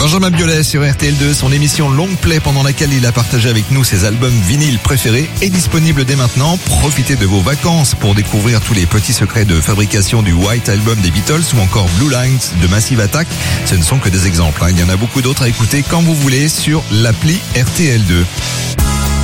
Benjamin Biolay sur RTL2, son émission Long Play pendant laquelle il a partagé avec nous ses albums vinyles préférés est disponible dès maintenant. Profitez de vos vacances pour découvrir tous les petits secrets de fabrication du White Album des Beatles ou encore Blue Lines de Massive Attack. Ce ne sont que des exemples, Il y en a beaucoup d'autres à écouter quand vous voulez sur l'appli RTL2.